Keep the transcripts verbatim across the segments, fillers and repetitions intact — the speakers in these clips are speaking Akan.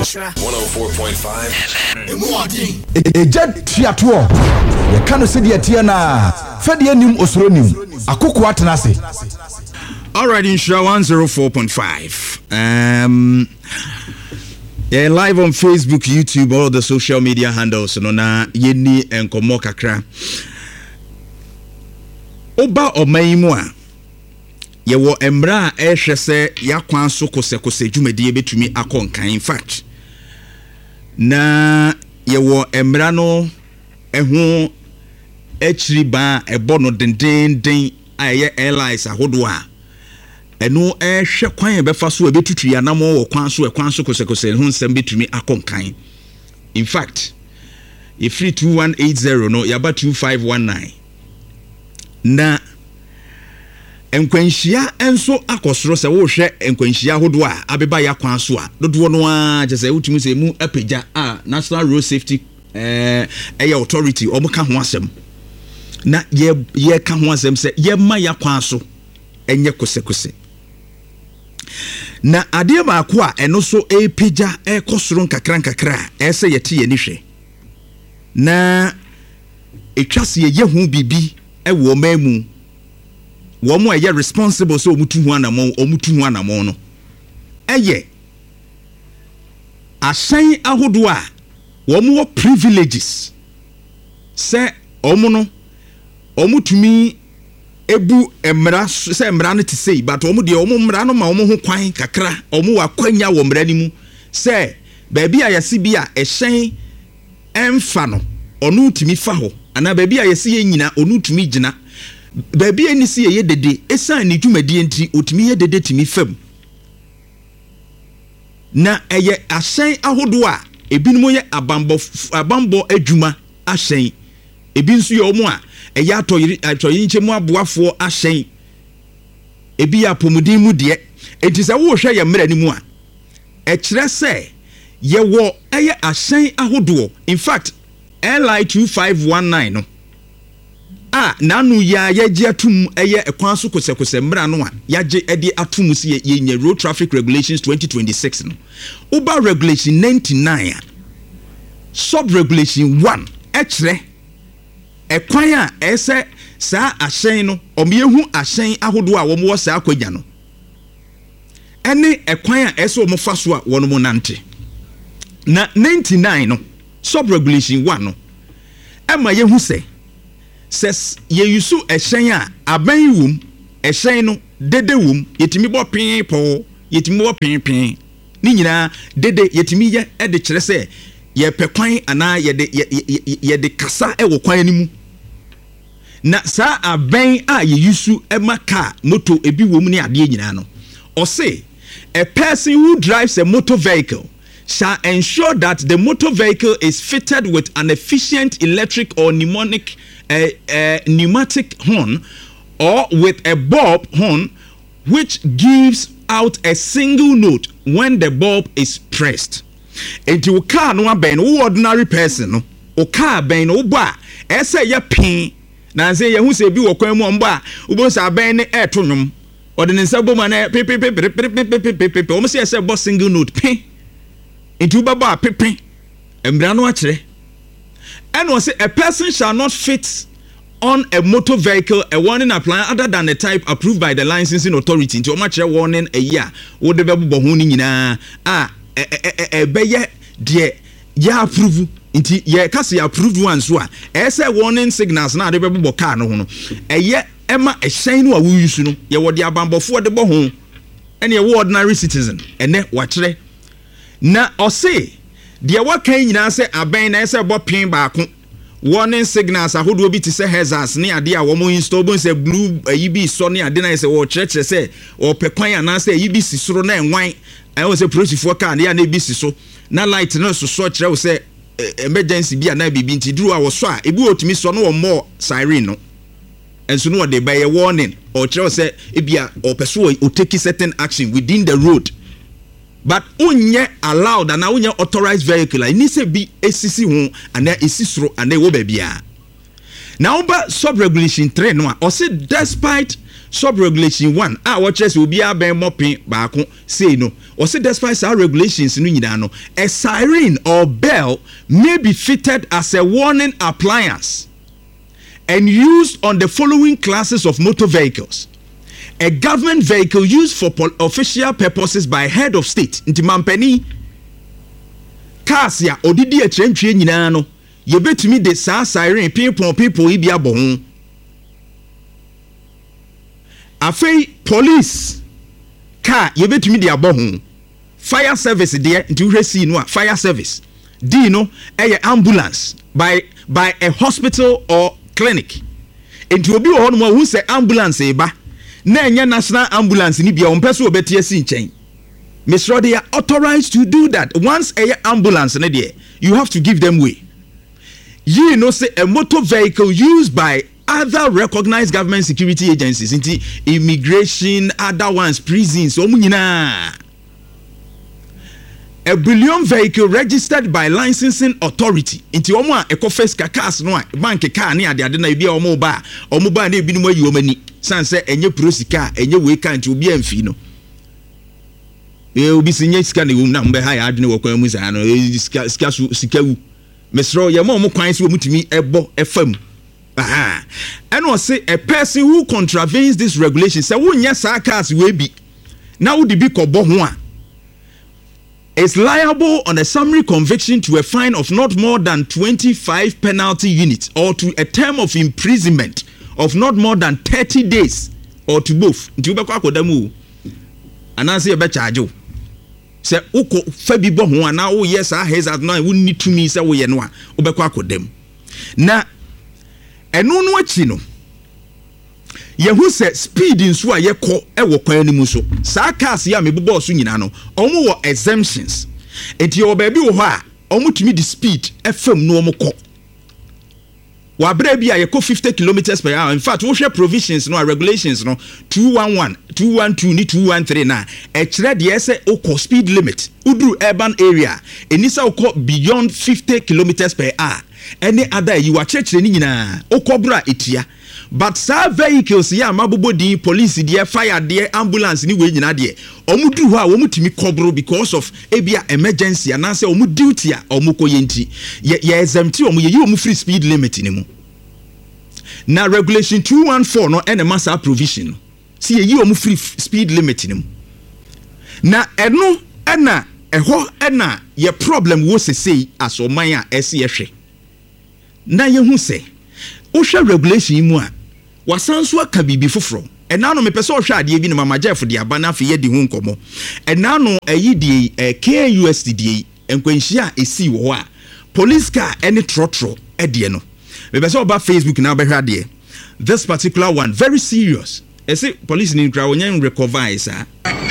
one oh four point five Eja tiato ye kanu se de tie na fa de anim osoro nim akoko atenase. All right, Insha one oh four point five. Um yeah, live on Facebook, YouTube, all the social media handles no na yeni enkomo kakra. Oba omaimu a ye wo emra a ehwe se yakwan so kosekose dwumadi betumi akonkan. In fact, na ye wo emra no eho echiri ba ebo no denden den aye airlines ahodo a eno ehwe kwan e befa so ebetutu ya na mo wo kwan so e kwan so kosekose ho nsem betumi akonkan. In fact, if three two one eight zero no yaba two five one nine na enkwanhia enso akosoro se wo hwe enkwanhia hodo a abeba ya kwan so a dodo no a je se wutumi se mu apagya a National Road Safety eh eh authority omo ka ho asem na ye ye ka ho asem se ye ma ya kwan so enye kosekose na ade ma ko a eno so epagya e kosoro nkakra nkakra e se yete ye ni hwe na etwase ye hu bibi e wo mamu wo mo eye responsible so omutu hu anamo omutu hu anamo no eye asan ahodo a wo mo privileges se omo no omutumi ebu emra se emra no te sei but omo de omo mra no ma omo ho kwan kakra omo wa kwanya wo mra ni mu se baabi a yase bi a ehyen emfa no onu tumi fa ho ana baabi a yase ye nyina onu tumi gina baabi eni si ye dede esan ni dwumadi enti otumi ye dede timi fam na eye ahyen ahodo a ebinom ye abambo abambo adwuma ahyen ebi nso ye omo a eye atoyi atoyi nchemu aboafo ahyen ebi ya pomudin mu de enti se wo hwe ye mra ni mu a e kire se ye wo eye ahyen ahodo. In fact, L I two five one nine no ah nanu ya yaje atum eye ekwan so kosekose mra no a yaje ede atum si ye nya Road Traffic Regulations twenty twenty-six no uba regulation ninety-nine sub regulation one ekre ekwan a ese sa ahyen no omehu ahyen ahodo a wo mo sa akwadja no ene ekwan a ese wo mo fa so a wono mo nante na ninety-nine no sub regulation one no ema ye hu se ses ye yusu ehyen a aban wum ehyen no dede wum yetimi bo pin po yetimi bo pin pin ni nyina dede yetimi ye e de kire se ye pekwan ana ye de ye de kasa e wo kwan ni mu na sa aban a ye yusu ema car moto ebi wum ni ade nyina no o say a person who drives a motor vehicle shall ensure that the motor vehicle is fitted with an efficient electric or pneumonic uh, uh, pneumatic horn or with a bulb horn which gives out a single note when the bulb is pressed. Enti wo car no aben wo ordinary person no o car ben no ba e say ya pin na say ya hu say bi wo kwan mu omba wo bo say aben ne e to nwom ordinance boma na pe pe pe pe pe pe pe o mo say say bo single note pin into baba pepe embra no akire and was a person shall not fit on a motor vehicle a warning appliance other than the type approved by the licensing authority into much warning a year wo de bebo ho ni nyina ah e e be ye de ya approve into ye case ya approved one so a e say warning signals na de bebo car no ho no e ye ema e hyen no a wo use no ye wo de abambofo de bo ho ene ye ordinary citizen ene wa kire na ose de wakan nyina se aben na se bo pin baako warning signals ahodo bi ti se hazards ne ade a wo mo install bon se blue ayibi so ne ade na se wo kire se o pekwan ana se ayibi sisoro na enwan I was a prosifo car na na bi si so na light na so so kire wo se emergency bi ana bibi nti duru a wo so a ebi otimi so no wo more siren no enso no de by a warning or kire wo se ebia o person o take certain action within the road. But unye allowed and unye authorized vehicle I need to be esisi ho and there esisro and they wo bia. Now but sub regulation three no or say despite sub regulation one ah what chess will be a ben mopping back say no or say despite our regulations no nyina no a siren or bell may be fitted as a warning appliance and used on the following classes of motor vehicles. A government vehicle used for official purposes by head of state nti mampani cars ya odidi atrantwie nyina no yebetumi de saa siren people people yi bia bo ho. Afei police car yebetumi de abo ho. Fire service de nti uhwe si no a fire service D no eye ambulance by by a hospital or clinic. Nti obi wo ho no hu se ambulance e ba na enya national ambulance ni bia on pese obetie si nchen. Mister they are authorized to do that. Once a ambulance ne there, you have to give them way. You know say a motor vehicle used by other recognized government security agencies, inti immigration, other ones, prisons, omu nyina. A bullion vehicle registered by licensing authority. Inti omo a ekofes ka cars no a bank car ne ade ade na bia omo ba, omo ba na ebi no ayi omani. San say enye prosika, enye we ka nti obi amfi no. E obi sinye sika ne wum na mbe ha ya adwene wokwan mu sa no sika sika sika wu. Mesro ye mo mo kwan se omutumi ebo efam. Aha. And was say a person who contravenes this regulation say wonya sa cars we bi. Na wo de bi kobo ho a is liable on a summary conviction to a fine of not more than twenty-five penalty units or to a term of imprisonment of not more than thirty days or to both. Nti wo be kwa kodamu ananse ye be charge o. Se uko fa bi bo ho ana wo yes a hazard na wo ni tumi se wo ye no a wo be kwa kodam. Na eno no achi no yehu se speed nso a ye kɔ e wo kwan ni mu so saa cars ya me bobɔ so nyina no ɔmo wɔ exemptions enti o ba bi wo hɔ a ɔmo tumi di speed fm no ɔmo kɔ wa bra bi a ye kɔ fifty kilometers per hour. In fact wo hwɛ provisions no regulations no two eleven two twelve ni two thirteen na e kyerɛ de ɛsɛ okɔ speed limit udru urban area enisa okɔ beyond fifty kilometers per hour. Any other you are church ni nyina okobra etia. But sa vehicles ya mabobo di police die fire die ambulance ni we nyina die omudu ho a omutimi kobro because of ebia emergency anase omu duty a omuko yenti ye, ye exempti omu ye omu free speed limit ni mu. Na regulation two fourteen no ene massa provision si ye omu free speed limit ni mu. Na eno ena eho ena ye problem wo sesei asoman a ese ye hwe. Na ye hu se wo hwe regulation mu a wasanso aka bibi foforo ena no mepese wo hwe ade bi no mama Jeff de aba na afi ye di hu nkomo ena no ayi di eh, K U S D di enkwanhia esi wo a police car any trotro ede no mepese oba Facebook na be hwe ade this particular one very serious ese police ni kra wonyen recover isa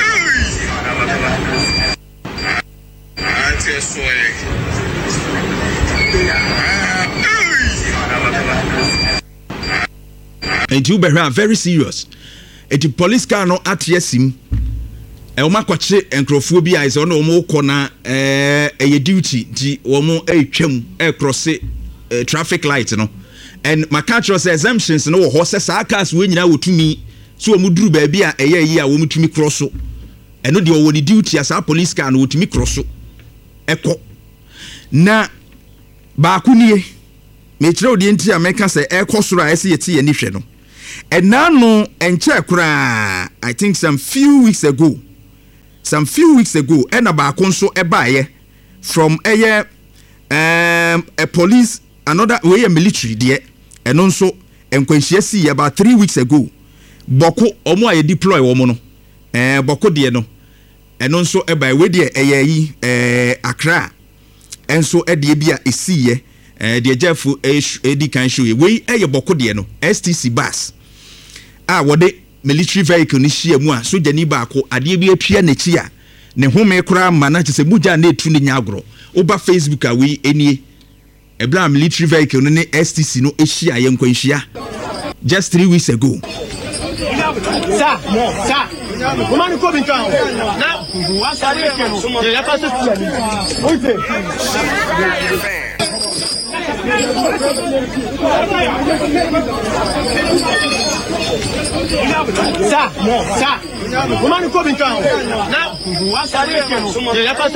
and you be very serious. Et the police car no at yesim. E o makwache enkrofo bi a se ono mo kona eh e duty di o mo e twam e cross traffic light no. And my catch was exemptions no ho se sa cars we nyina wotumi so o mu duru ba bi a eye yi a wo mutumi cross so. E no de o woni duty as a police car no wotumi cross so. E ko. Na ba kunie me kire odi enti a meka se e kosoro a ese yeti ye ni hwe no. And now no enche kura I think some few weeks ago some few weeks ago and about konso ebaye from a um a police another way a military there and also enkwanhia si about three weeks ago boko omo aye deploy wo mo no eh boko de no and also ebaye we de eyi eh Accra enso e de bia esiye eh de Jeff edi kan show we eye boko de no S T C bus ah wode military vehicle ni hia mu a soja ni ba ko ade bi atwa na chi a ne home kura ma na chese muja na etu ni nyagro oba Facebook a we enie ebla military vehicle no ne S T C no ehia ye nkwanhia just three weeks ago sa sa woman ko bin kan na wa sare ke no ya pa se Sir, sir. Woman come in town. Now, what's happening? Yeah, pass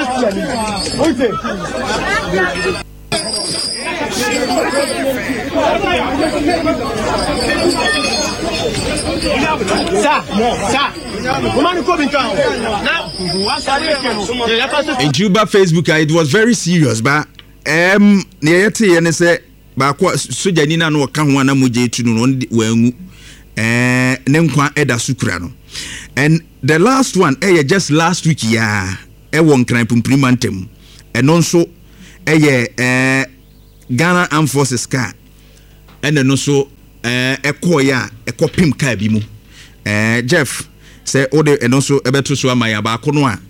it. Sir, sir. Woman come in town. Now, what's happening? Yeah, pass it. In Juba Facebook, it was very serious, but um, near te and say, but so Janina no can one amuje to no one eh nenkwa eda sukrano. And the last one eh just last week ya e won kran pumprimantem and also eh eh Ghana Armed Forces car and then also eh ekoya ekopim car bi mu eh Jeff say ode and also ebeto so amaya ba kono a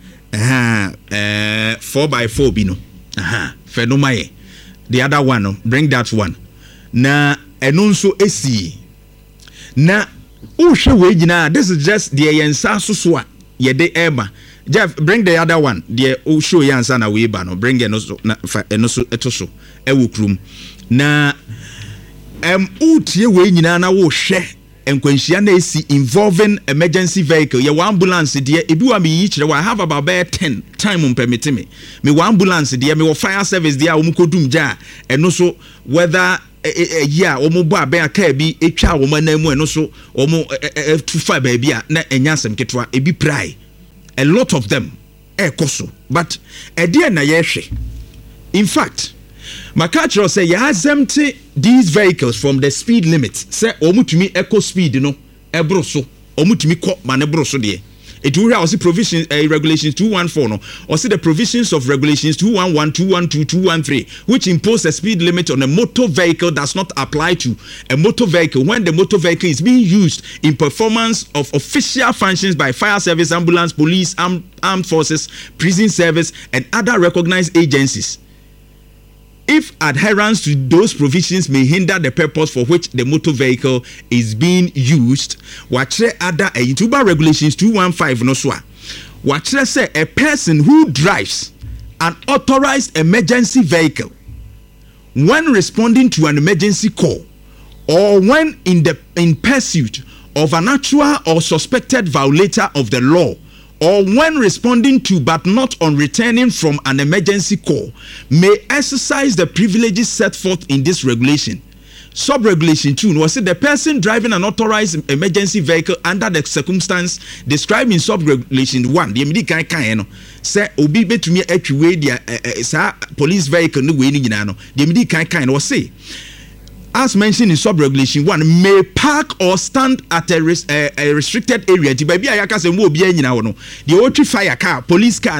eh four by four bi no aha fe no maye the other one no bring that one na eno nso esi na uhwe we nyina this is just the yensa soso a ye de eba Jeff bring the other one the show yansa na we ba no bring eno so na eno so etoso ewo krum na em utie we nyina na wo hwe enkwanhia na esi involving emergency vehicle ye ambulance de ebi wa me yi kire wa have about ten time permit me me wa ambulance de me wo fire service de a wo mkodum ja eno so whether yeah omo bo aben aka bi etwa wo manamu eno so omo to fa ba bi a na enya asem ketwa ebi prai a lot of them e koso but e de na ye hwe in fact Makachro say ya exempt these vehicles from the speed limit say omutumi eco speed no ebro so omutumi ko mane bro so de it will also provisions uh, regulations two fourteen no or see the provisions of regulations two eleven, two twelve, two thirteen which impose a speed limit on a motor vehicle does not apply to a motor vehicle when the motor vehicle is being used in performance of official functions by fire service, ambulance, police, armed, armed forces, prison service and other recognized agencies. If adherence to those provisions may hinder the purpose for which the motor vehicle is being used, wachre other a YouTuber regulations two fifteen no so wachre say a person who drives an authorized emergency vehicle when responding to an emergency call or when in the in pursuit of an actual or suspected violator of the law or when responding to but not on returning from an emergency call may exercise the privileges set forth in this regulation. Sub-regulation two was the person driving an authorized emergency vehicle under the circumstance described in sub-regulation one. The immediate kind kind say obi betumi atwe dia sa police vehicle no we ni nyina no. The immediate kind kind was say as mentioned in sub-regulation one, may park or stand at a, res, uh, a restricted area. The baby ayaka se mo obi anyina wo no. The otri fire car, police car